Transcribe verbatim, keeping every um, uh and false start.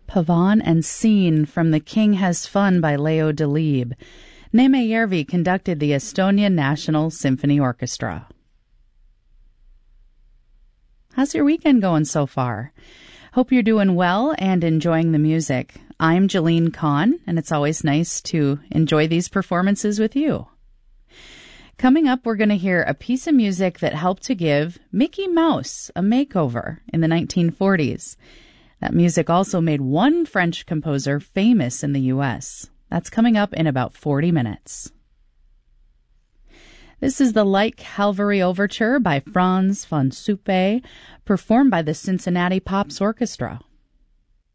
Pavan and Scene from The King Has Fun by Leo Delibes. Neeme Järvi conducted the Estonia National Symphony Orchestra. How's your weekend going so far? Hope you're doing well and enjoying the music. I'm Jeline Kahn, and it's always nice to enjoy these performances with you. Coming up, we're going to hear a piece of music that helped to give Mickey Mouse a makeover in the nineteen forties. That music also made one French composer famous in the U S. That's coming up in about forty minutes. This is the Light Cavalry Overture by Franz von Suppe, performed by the Cincinnati Pops Orchestra.